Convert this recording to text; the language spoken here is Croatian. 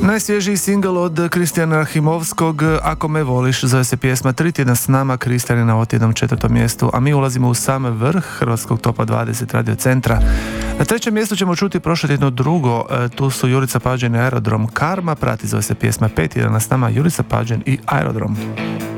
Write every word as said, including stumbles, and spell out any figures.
Najsvježiji singl od Kristijana Rahimovskog, Ako me voliš, zove se pjesma. Tri tjedna s nama, Kristijan je na otjednom četvrtom mjestu, a mi ulazimo u sam vrh hrvatskog topa dvadeset radio centra. Na trećem mjestu ćemo čuti prošlo tjedno drugo, tu su Jurica Pađen i Aerodrom. Karma prati, zove se pjesma. Pet tjedana s nama, Jurica Pađen i Aerodrom.